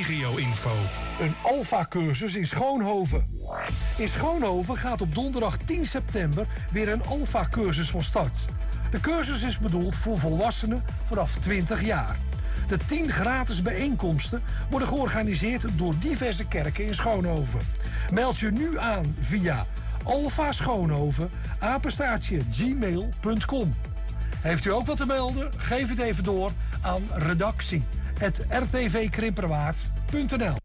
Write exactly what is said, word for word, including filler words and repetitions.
regio-info. Een Alpha-cursus in Schoonhoven. In Schoonhoven gaat op donderdag tien september weer een Alpha-cursus van start. De cursus is bedoeld voor volwassenen vanaf twintig jaar. De tien gratis bijeenkomsten worden georganiseerd door diverse kerken in Schoonhoven. Meld je nu aan via alpha schoonhoven apenstaartje gmail punt com. Heeft u ook wat te melden? Geef het even door aan redactie at r t v krimperwaard punt n l.